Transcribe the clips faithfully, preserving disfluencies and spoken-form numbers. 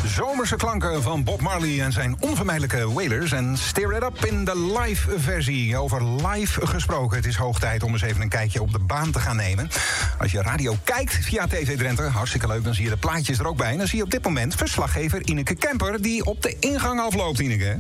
zomerse klanken van Bob Marley en zijn onvermijdelijke Wailers en Stir It Up in de live versie. Over live gesproken, het is hoog tijd om eens even een kijkje op de baan te gaan nemen. Als je radio kijkt via T V Drenthe, hartstikke leuk, dan zie je de plaatjes er ook bij. En dan zie je op dit moment verslaggever Ineke Kemper, die op de ingang afloopt, Ineke.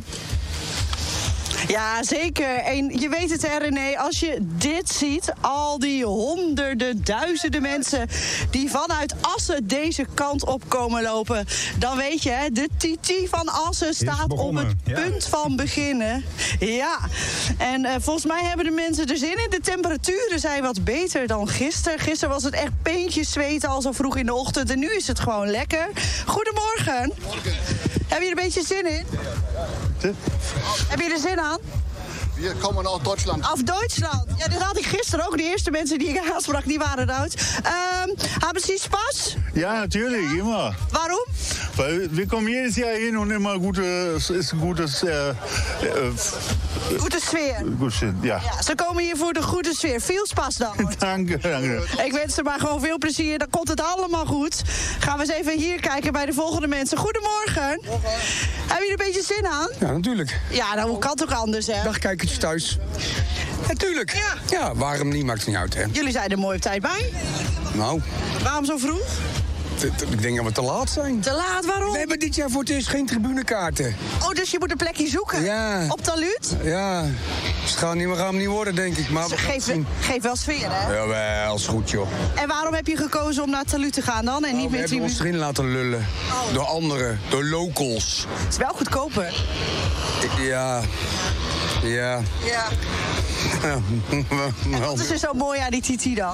Ja, zeker. En je weet het, hè, René, als je dit ziet, al die honderden, duizenden mensen die vanuit Assen deze kant op komen lopen, dan weet je, hè, de Titi van Assen staat op het ja. punt van beginnen. Ja, en uh, volgens mij hebben de mensen er zin in. De temperaturen zijn wat beter dan gisteren. Gisteren was het echt peentjes zweten al zo vroeg in de ochtend en nu is het gewoon lekker. Goedemorgen. Morgen. Heb je er een beetje zin in? Ja. Heb je er zin aan? Wir kommen aus Deutschland. Af Duitsland. Ja, dat had ik gisteren ook. De eerste mensen die ik aansprak, die waren Duits. Ähm, haben Sie Spaß? Ja, natürlich, immer. Waarom? Weil wir kommen jedes Jahr hin und immer gute, es ist ein gutes, äh, äh, Goede sfeer. gut, ja. Ja, ze komen hier voor de goede sfeer. Veel spaß dan. hoor. Danke, danke. Ik wens er maar gewoon veel plezier. Dan komt het allemaal goed. Gaan we eens even hier kijken bij de volgende mensen. Goedemorgen. Morgen. Hebben jullie een beetje zin aan? Ja, natuurlijk. Ja, nou kan het ook anders, hè? Dag kijkertjes thuis. Natuurlijk. Ja. Ja, waarom niet, maakt het niet uit, hè. Jullie zijn er mooi op tijd bij. Nou, Waarom zo vroeg? t- t- ik denk dat we te laat zijn. Te laat, waarom? We hebben dit jaar voor het eerst geen tribunekaarten. Oh, dus je moet een plekje zoeken? Ja. Op Taluut? Ja, dus het gaat niet meer, gaan niet worden, denk ik. Maar we gaan het Geef, zien. geef wel sfeer, hè? Jawel, is goed, joh. En waarom heb je gekozen om naar Taluut te gaan dan? En niet We meer hebben ons tribune? erin laten lullen. Oh. Door anderen, door locals. Het is wel goedkoper. Ik- Ja, ja. Ja. Wel, Wat is er zo mooi aan die Titi dan?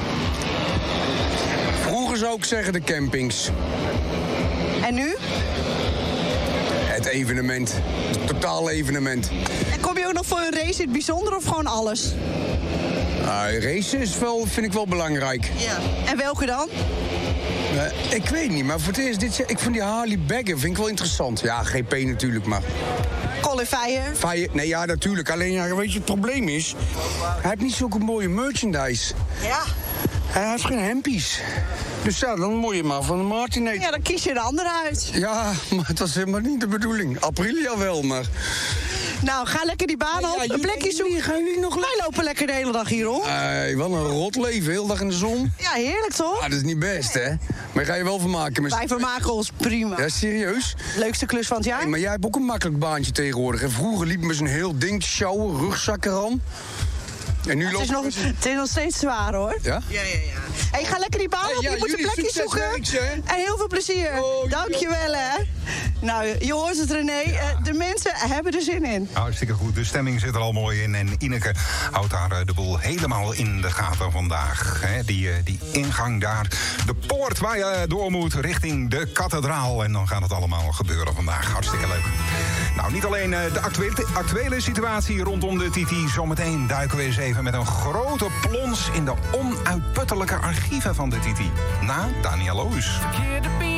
vroeger zou ik zeggen de campings. En nu? Het evenement. Het totale evenement. En kom je ook nog voor een race in het bijzonder of gewoon alles? Uh, racen is wel, vind ik wel belangrijk. Ja. En welke dan? Uh, ik weet niet, maar voor het eerst dit jaar, ik vind die Harley Bagger vind ik wel interessant. Ja, G P natuurlijk, maar... Colin Feijer. Fire, nee, ja, natuurlijk. Alleen, ja, weet je, het probleem is... Hij heeft niet zulke mooie merchandise. Ja. Hij heeft geen hempies. Dus ja, dan moet je maar van de Martinet. Ja, dan kies je een ander uit. Ja, maar dat is helemaal niet de bedoeling. Aprilia wel, maar... Nou, ga lekker die baan op. Een plekje zoeken. Gaan jullie nog Wij lopen lekker de hele dag hier rond. Nee, wel een rot leven, heel dag in de zon. Ja, heerlijk toch? Ah, dat is niet best, hè? Maar je ga je wel vermaken met... Wij vermaken ons prima. Ja, serieus? Leukste klus van het jaar? Hey, maar jij hebt ook een makkelijk baantje tegenwoordig. En vroeger liep met zo'n heel ding te sjouwen, rugzakken aan. En nu Het is, loopt nog, het is nog steeds zwaar, hoor. Ja? Ja, ja, ja. Hey, ga lekker die baan Hey, op. ja, je moet een jullie plekje succes zoeken. werks, hè? En heel veel plezier. Oh, Dankjewel, hè. Nou, je hoort het, René. Eh, De mensen hebben er zin in. Hartstikke goed, de stemming zit er al mooi in. En Ineke houdt daar eh, de boel helemaal in de gaten vandaag. Hè? Die, eh, die ingang daar, de poort waar je door moet richting de kathedraal. En dan gaat het allemaal gebeuren vandaag. Hartstikke leuk. Nou, niet alleen eh, de actuele, actuele situatie rondom de Titi. Zometeen duiken we eens even met een grote plons in de onuitputtelijke archieven van de Titi. Na Daniel Loos.